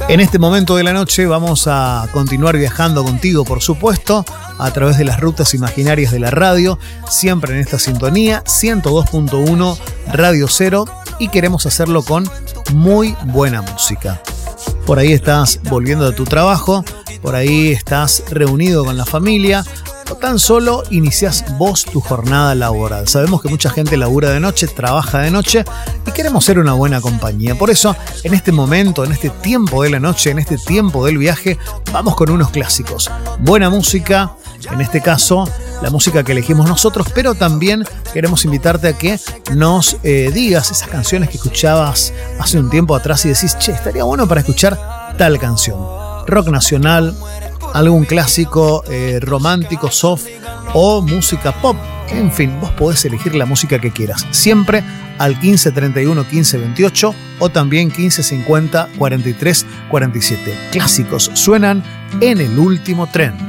En este momento de la noche vamos a continuar viajando contigo, por supuesto, a través de las rutas imaginarias de la radio, siempre en esta sintonía, 102.1 Radio 0, y queremos hacerlo con muy buena música. Por ahí estás volviendo de tu trabajo, por ahí estás reunido con la familia, o tan solo iniciás vos tu jornada laboral. Sabemos que mucha gente labura de noche, trabaja de noche y queremos ser una buena compañía. Por eso, en este momento, en este tiempo de la noche, en este tiempo del viaje, vamos con unos clásicos. Buena música, en este caso, la música que elegimos nosotros, pero también queremos invitarte a que nos digas esas canciones que escuchabas hace un tiempo atrás y decís, che, estaría bueno para escuchar tal canción. Rock nacional, algún clásico romántico, soft o música pop. En fin, vos podés elegir la música que quieras. Siempre al 1531 1528 o también 1550 43 47. Clásicos suenan en el último tren.